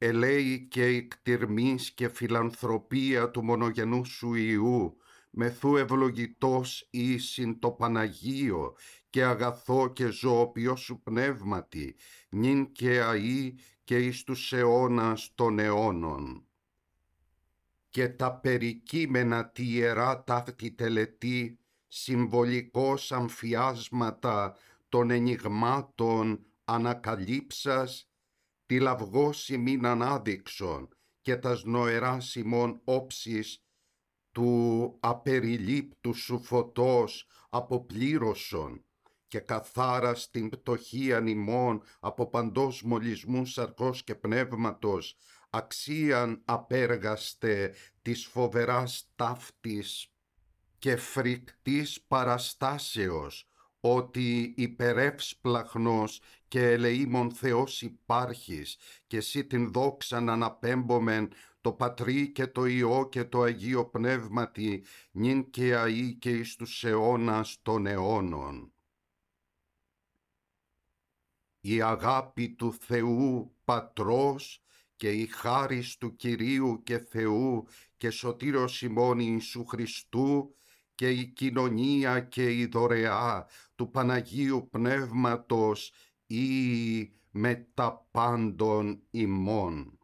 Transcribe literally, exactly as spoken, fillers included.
ελέη και εκτιρμής και φιλανθρωπία του μονογενού σου Υιού, μεθού ευλογητός ήσυν το Παναγίο και αγαθό και ζωοποιό σου πνεύματι, νυν και αεί και εις τους αιώνας των αιώνων. Και τα περικείμενα τη ιερά ταύτη τελετή, συμβολικός αμφιάσματα των ενιγμάτων ανακαλύψας, τη λαυγός ημίν ανάδειξον και τας νοεράς ημών όψεις του απεριλήπτου σου φωτός αποπλήρωσον και καθάρας την πτωχίαν ημών από παντός μολυσμού σαρκός και πνεύματος, αξίαν απέργαστε της φοβεράς ταύτης και φρικτής παραστάσεως, ότι υπερεύσπλαχνος και ελεήμων Θεός υπάρχεις και εσύ την δόξαν αναπέμπομεν το Πατρί και το Υιό και το Αγίο Πνεύματι, νυν και αεί και εις τους αιώνας των αιώνων. Η αγάπη του Θεού Πατρός και η χάρις του Κυρίου και Θεού και Σωτήρος ημών Ιησού Χριστού και η κοινωνία και η δωρεά του Παναγίου Πνεύματος ή με τα πάντων ημών.